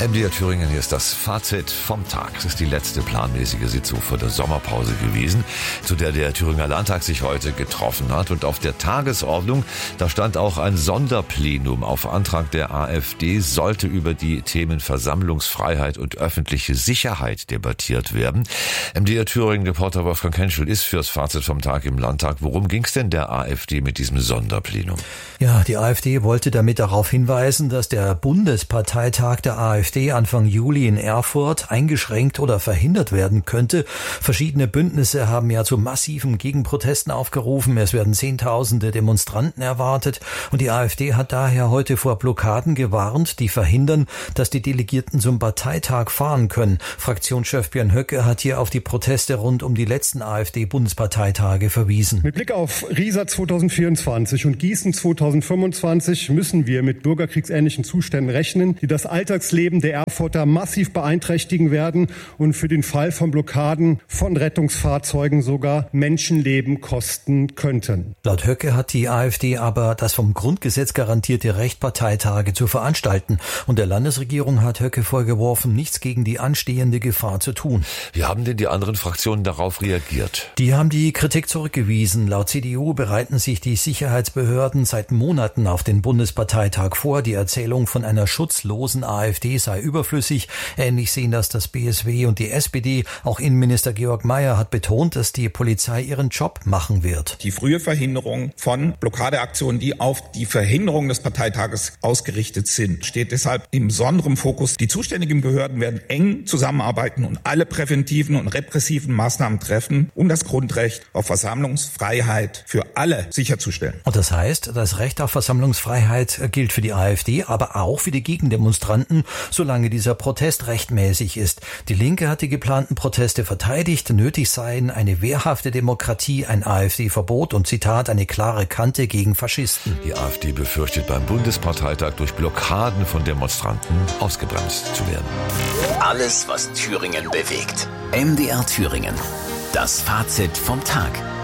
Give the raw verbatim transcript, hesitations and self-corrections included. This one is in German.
M D R Thüringen, hier ist das Fazit vom Tag. Es ist die letzte planmäßige Sitzung vor der Sommerpause gewesen, zu der der Thüringer Landtag sich heute getroffen hat. Und auf der Tagesordnung, da stand auch ein Sonderplenum. Auf Antrag der AfD sollte über die Themen Versammlungsfreiheit und öffentliche Sicherheit debattiert werden. M D R Thüringen-Reporter Wolfgang Henschel ist fürs Fazit vom Tag im Landtag. Worum ging es denn der AfD mit diesem Sonderplenum? Ja, die AfD wollte damit darauf hinweisen, dass der Bundesparteitag der AfD Anfang Juli in Erfurt eingeschränkt oder verhindert werden könnte. Verschiedene Bündnisse haben ja zu massiven Gegenprotesten aufgerufen. Es werden Zehntausende Demonstranten erwartet. Und die AfD hat daher heute vor Blockaden gewarnt, die verhindern, dass die Delegierten zum Parteitag fahren können. Fraktionschef Björn Höcke hat hier auf die Proteste rund um die letzten AfD-Bundesparteitage verwiesen. Mit Blick auf Riesa zweitausendvierundzwanzig und Gießen zweitausendfünfundzwanzig müssen wir mit bürgerkriegsähnlichen Zuständen rechnen, die das Alltagsleben der Erfurter massiv beeinträchtigen werden und für den Fall von Blockaden von Rettungsfahrzeugen sogar Menschenleben kosten könnten. Laut Höcke hat die AfD aber das vom Grundgesetz garantierte Recht, Parteitage zu veranstalten. Und der Landesregierung hat Höcke vorgeworfen, nichts gegen die anstehende Gefahr zu tun. Wie haben denn die anderen Fraktionen darauf reagiert? Die haben die Kritik zurückgewiesen. Laut C D U bereiten sich die Sicherheitsbehörden seit Monaten auf den Bundesparteitag vor. Die Erzählung von einer schutzlosen AfD sei überflüssig. Ähnlich sehen das das B S W und die S P D. Auch Innenminister Georg Mayer hat betont, dass die Polizei ihren Job machen wird. Die frühe Verhinderung von Blockadeaktionen, die auf die Verhinderung des Parteitages ausgerichtet sind, steht deshalb im besonderen Fokus. Die zuständigen Behörden werden eng zusammenarbeiten und alle präventiven und repressiven Maßnahmen treffen, um das Grundrecht auf Versammlungsfreiheit für alle sicherzustellen. Und das heißt, das Recht auf Versammlungsfreiheit gilt für die AfD, aber auch für die Gegendemonstranten, solange dieser Protest rechtmäßig ist. Die Linke hat die geplanten Proteste verteidigt. Nötig seien eine wehrhafte Demokratie, ein AfD-Verbot und, Zitat, eine klare Kante gegen Faschisten. Die AfD befürchtet, beim Bundesparteitag durch Blockaden von Demonstranten ausgebremst zu werden. Alles, was Thüringen bewegt. M D R Thüringen. Das Fazit vom Tag.